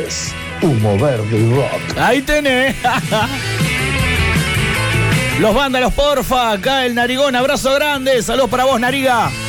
es Humo Verde y Rock. Ahí tenés. Los vándalos, porfa. Acá el Narigón. Abrazo grande. Saludos para vos, Nariga.